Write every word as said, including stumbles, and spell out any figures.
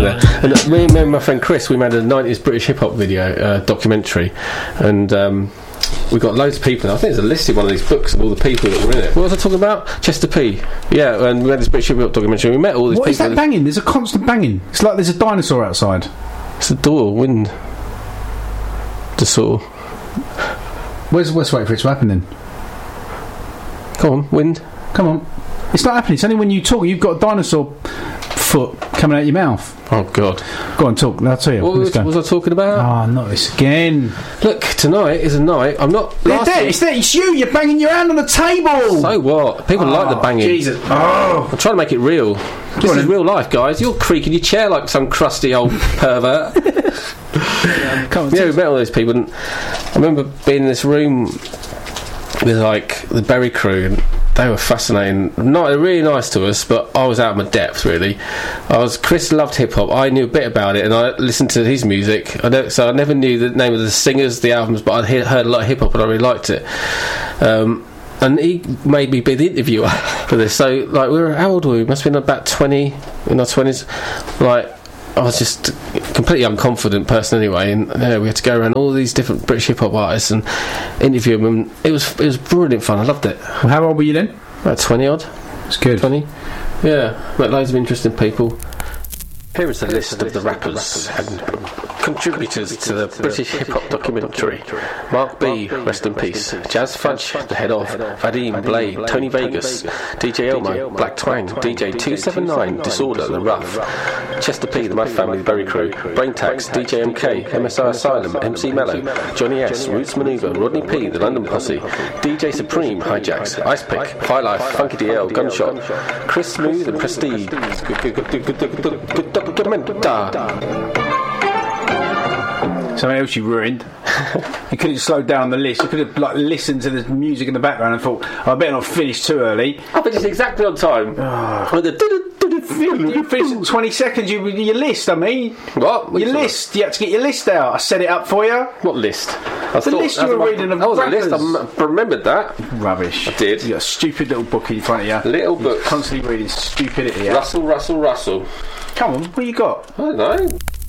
And uh, me and my friend Chris, we made a nineties British hip hop video uh, documentary, and um, we got loads of people. I think there's a list in one of these books of all the people that were in it. What was I talking about? Chester P. Yeah, and we had this British hip hop documentary. We met all these what people. What is that banging? There's a constant banging. It's like there's a dinosaur outside. It's the door, wind. The saw. Where's Let's wait for it to happen then. Come on, wind. Come on. It's not happening. It's only when you talk. You've got a dinosaur foot coming out your mouth. Oh God. Go on, talk. I'll tell you. What was, was I talking about? Oh, not this again. Look, tonight is a night. I'm not. It's there, it's there. It's you. You're banging your hand on the table. So what? People oh, like the banging. Jesus. Oh. I'm trying to make it real. This is real life, guys. You're creaking your chair like some crusty old pervert. yeah, come on, yeah, we met all those people. And I remember being in this room with like the Berry crew, and they were fascinating. Not really nice to us, but I was out of my depth. Really, I was. Chris loved hip hop. I knew a bit about it, and I listened to his music. I don't, so I never knew the name of the singers, the albums, but I heard a lot of hip hop, and I really liked it. Um, and he made me be the interviewer for this. So, like, we were how old were we? Must have been about twenty in our twenties. Like, I was just a completely unconfident person anyway, and yeah, we had to go around all these different British hip hop artists and interview them. And it was it was brilliant fun. I loved it. Well, how old were you then? About twenty odd. It's good. Twenty. Yeah, met loads of interesting people. Here is a list of the rappers and contributors to the British hip hop documentary. Mark B, rest in peace. Jazz Fudge, the head of. Vadim, Blade, Tony Vegas, D J Elmo, Black Twang, D J two seven nine, Disorder, The Rough, Chester P, the Mad Family, the Berry Crew, Brain Tax, D J M K, M S I Asylum, M C Mello, Johnny S, Roots Maneuver, Rodney P, The London Posse, D J Supreme, Hijacks, Ice Pick, High Life, Funky D L, Gunshot, Chris Smooth and Prestige, Documenta. Something else you ruined. You could have slowed down the list. You could have like listened to the music in the background and thought, oh, I better not finish too early. I finished exactly on time. Oh. You finished in twenty seconds. You, your list, I mean. What? what your list. You had to get your list out. I set it up for you. What list? I the list you were my, reading of That was rappers. a list. I remembered that. Rubbish. I did. You got a stupid little book in front of you. Little book. Constantly reading stupidity. Russell, Russell, Russell. Come on, what you got? I don't know.